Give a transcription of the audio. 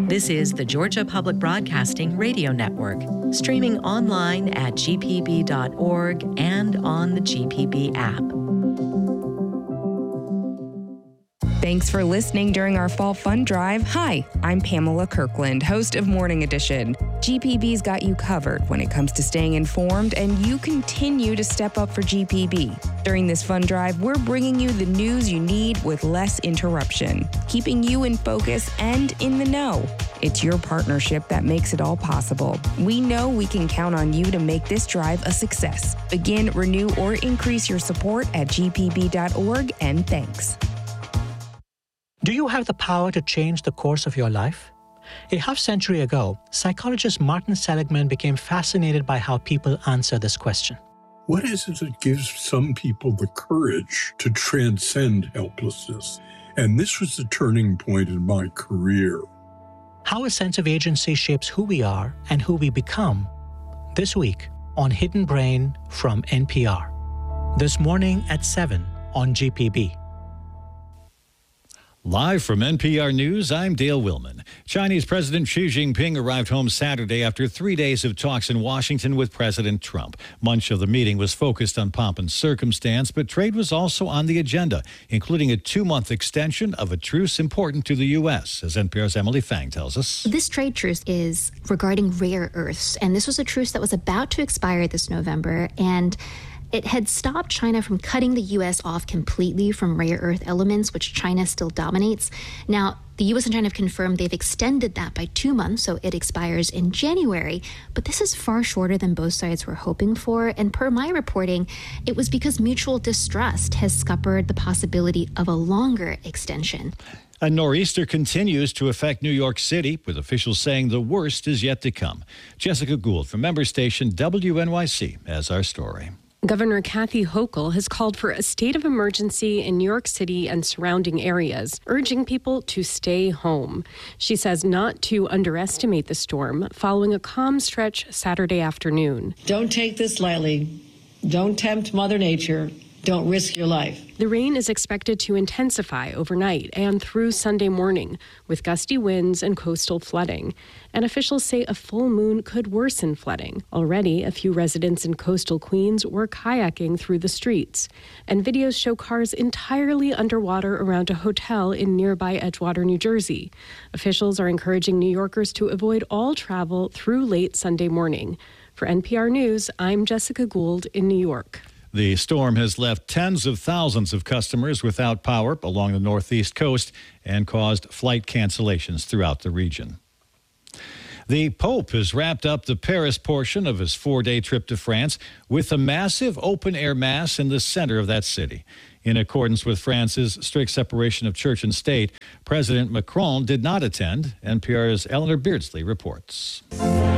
This is the Georgia Public Broadcasting Radio Network, streaming online at gpb.org and on the GPB app. Thanks for listening during our Fall Fun Drive. Hi, I'm Pamela Kirkland, host of Morning Edition. GPB's got you covered when it comes to staying informed, and you continue to step up for GPB. During this fun drive, we're bringing you the news you need with less interruption, keeping you in focus and in the know. It's your partnership that makes it all possible. We know we can count on you to make this drive a success. Begin, renew, or increase your support at gpb.org, and thanks. Do you have the power to change the course of your life? A half-century ago, psychologist Martin Seligman became fascinated by how people answer this question. What is it that gives some people the courage to transcend helplessness? And this was the turning point in my career. How a sense of agency shapes who we are and who we become. This week on Hidden Brain from NPR. This morning at 7 on GPB. Live from NPR News, I'm Dale Willman. Chinese President Xi Jinping arrived home Saturday after 3 days of talks in Washington with President Trump. Much of the meeting was focused on pomp and circumstance, but trade was also on the agenda, including a 2-month extension of a truce important to the U.S., as NPR's Emily Fang tells us. This trade truce is regarding rare earths, and this was a truce that was about to expire this November, and it had stopped China from cutting the U.S. off completely from rare earth elements, which China still dominates. Now, the U.S. and China have confirmed they've extended that by 2 months, so it expires in January. But this is far shorter than both sides were hoping for. And per my reporting, it was because mutual distrust has scuppered the possibility of a longer extension. A nor'easter continues to affect New York City, with officials saying the worst is yet to come. Jessica Gould from member station WNYC has our story. Governor Kathy Hochul has called for a state of emergency in New York City and surrounding areas, urging people to stay home. She says not to underestimate the storm following a calm stretch Saturday afternoon. Don't take this lightly. Don't tempt Mother Nature. Don't risk your life. The rain is expected to intensify overnight and through Sunday morning, with gusty winds and coastal flooding. And officials say a full moon could worsen flooding. Already, a few residents in coastal Queens were kayaking through the streets. And videos show cars entirely underwater around a hotel in nearby Edgewater, New Jersey. Officials are encouraging New Yorkers to avoid all travel through late Sunday morning. For NPR News, I'm Jessica Gould in New York. The storm has left tens of thousands of customers without power along the northeast coast and caused flight cancellations throughout the region. The Pope has wrapped up the Paris portion of his 4-day trip to France with a massive open-air mass in the center of that city. In accordance with France's strict separation of church and state, President Macron did not attend. NPR's Eleanor Beardsley reports.